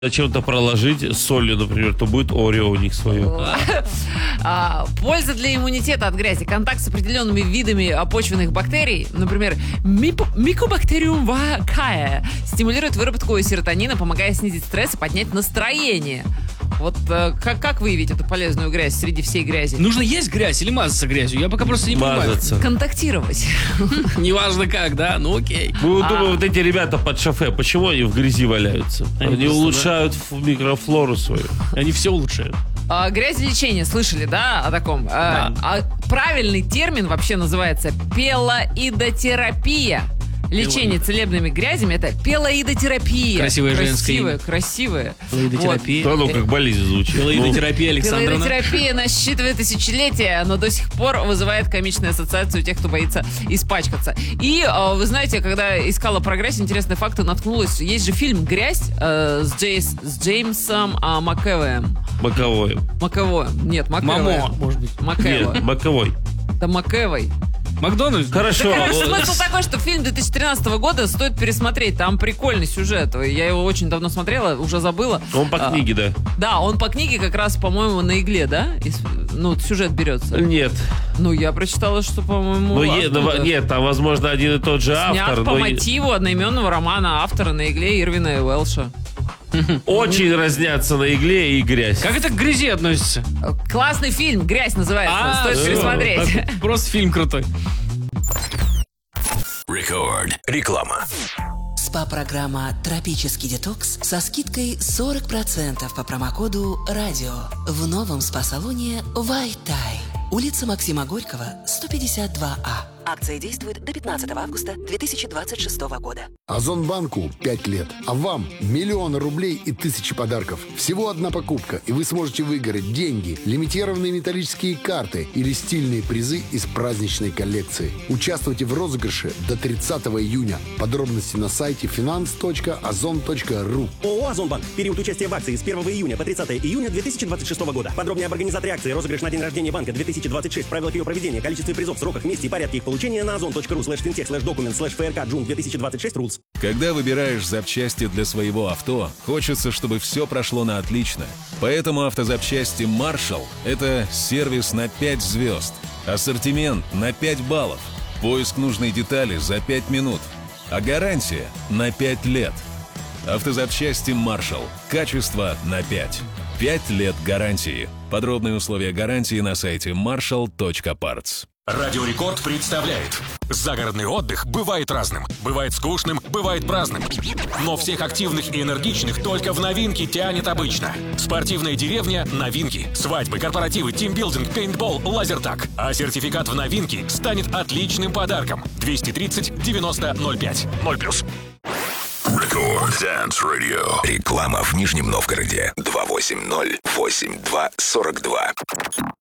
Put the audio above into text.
чем-то проложить с солью, например, то будет Орео у них свое. Польза для иммунитета от грязи. Контакт с определенными видами почвенных бактерий, например, Mycobacterium vaccae, стимулирует выработку серотонина, помогая снизить стресс и поднять настроение. Вот как выявить эту полезную грязь среди всей грязи? Нужно есть грязь или мазаться грязью? Я пока просто не Мазаться. Контактировать. понимаю. Неважно как, да? Ну окей. Думаю, вот эти ребята под шофе, почему они в грязи валяются? Они просто, улучшают микрофлору свою. Они все улучшают. Грязелечение, слышали, да, о таком? Да. Правильный термин вообще называется пелоидотерапия. Лечение целебными грязями — это пелоидотерапия. Красивое женское имя. Красивое. Пелоидотерапия. Да, ну как болезнь звучит. Пелоидотерапия, Александровна. Пелоидотерапия насчитывает тысячелетия, но до сих пор вызывает комичную ассоциацию у тех, кто боится испачкаться. И, вы знаете, когда искала про грязь, интересные факты наткнулась. Есть же фильм «Грязь» с Джеймсом Макэвоем. Маковой. Нет, Макэвоем. Мамо, может быть. Макэвой. Нет, маковой. Да Макэвой. Макдональдс? Хорошо. Короче, смысл такой, что фильм 2013 года стоит пересмотреть. Там прикольный сюжет. Я его очень давно смотрела, уже забыла. Он по книге, да? Да, он по книге как раз, по-моему, на игле, да? Сюжет берется. Нет. Я прочитала, что, по-моему, Нет, там, возможно, один и тот же снят автор. по мотиву одноименного романа автора на игле Ирвина и Уэлша. Очень разнятся на игле и грязь. Как это к грязи относится? Классный фильм, «Грязь» называется. Стоит всё. пересмотреть. Просто фильм крутой. Реклама. СПА-программа «Тропический детокс» со скидкой 40% по промокоду «Радио» в новом СПА-салоне «Вайтай». Улица Максима Горького, 152А. Акция действует до 15 августа 2026 года. Озонбанку 5 лет, а вам миллионы рублей и тысячи подарков. Всего одна покупка, и вы сможете выиграть деньги, лимитированные металлические карты или стильные призы из праздничной коллекции. Участвуйте в розыгрыше до 30 июня. Подробности на сайте finance.ozon.ru. ООО «Озонбанк». Период участия в акции с 1 июня по 30 июня 2026 года. Подробнее об организации акции, розыгрыш на день рождения банка 2026, правила ее проведения, количестве призов, сроках, месте и порядке их получения на ozon.ru/fintech/document/frk/june2026 rules. Когда выбираешь запчасти для своего авто, хочется, чтобы все прошло на отлично. Поэтому автозапчасти Marshall – это сервис на 5 звезд, ассортимент на 5 баллов, поиск нужной детали за 5 минут, а гарантия на 5 лет. Автозапчасти Marshall. Качество на 5. 5 лет гарантии. Подробные условия гарантии на сайте marshall.parts. Радио Рекорд представляет. Загородный отдых бывает разным. Бывает скучным, бывает праздным. Но всех активных и энергичных только в новинки тянет обычно. Спортивная деревня – новинки. Свадьбы, корпоративы, тимбилдинг, пейнтбол, лазертаг. А сертификат в новинки станет отличным подарком. 230 90 05. 0+. Рекорд Dance Radio. Реклама в Нижнем Новгороде. 280-82-42.